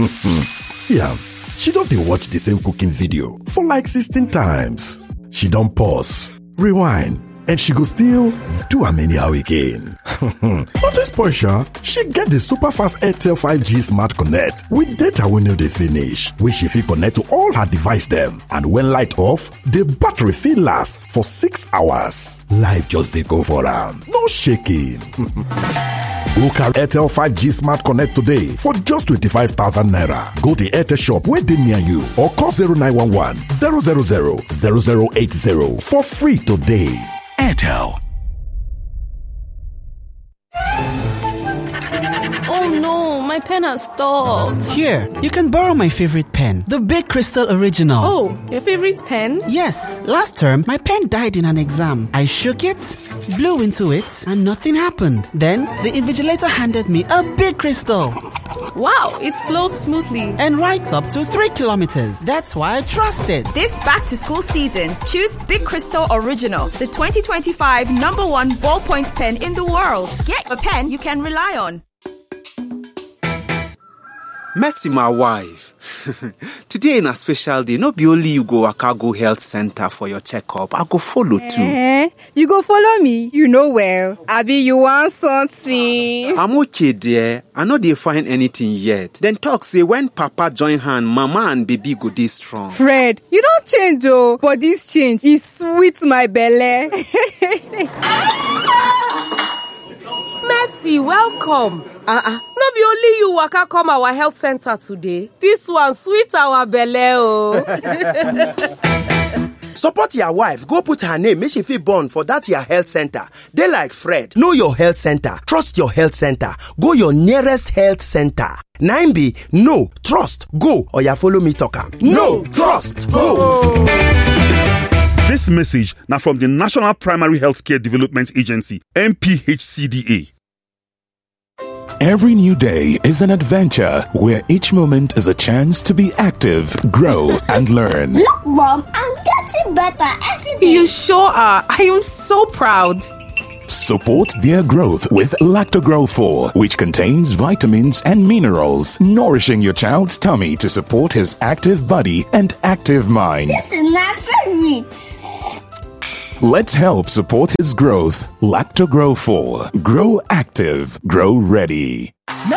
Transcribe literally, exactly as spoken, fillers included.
See am, she don dey watch the same cooking video for like sixteen times. She don pause, rewind, and she go still do am anyhow again. Not to spoil sha, she get the super fast Airtel five G Smart Connect with data wey no dey finish, wey she fit connect to all her device dem. And when light off, the battery fit last for six hours. Life just dey go for am, no shaking. Go carry Airtel five G Smart Connect today for just twenty-five thousand naira. Go to Airtel shop wey dey near you or call zero nine one one, zero zero zero, zero zero eight zero for free today. Airtel. Oh no, my pen has stopped. Here, you can borrow my favorite pen, the Big Crystal Original. Oh, your favorite pen? Yes, last term, my pen died in an exam. I shook it, blew into it, and nothing happened. Then, the invigilator handed me a Big Crystal. Wow, it flows smoothly and writes up to three kilometers. That's why I trust it. This back-to-school season, choose Big Crystal Original, the twenty twenty-five number one ballpoint pen in the world. Get a pen you can rely on. Mercy, my wife. Today in a special day, not be only you go waka go health center for your checkup, I go follow too. Eh, you go follow me? You know well. Abi, you want something? I'm okay there. I know they find anything yet. Then talk say when Papa join hand, Mama and baby go dey strong. Fred, you don't change oh, but this change is sweet my belly. Mercy, welcome. Uh-uh. No be only you waka come our health center today. This one sweet our belle oh. Support your wife. Go put her name. Make she feel born for that your health center. They like Fred. Know your health center. Trust your health center. Go your nearest health center. nine B. No. Trust. Go. Or ya follow me talk am. No. Trust. Go. This message now from the National Primary Healthcare Development Agency, N P H C D A. Every new day is an adventure where each moment is a chance to be active, grow, and learn. Look, Mom, I'm getting better every day. You sure are. I am so proud. Support their growth with Lactogrow four, which contains vitamins and minerals, nourishing your child's tummy to support his active body and active mind. This is my favorite. Let's help support his growth. Lactogrow four. Grow active. Grow ready.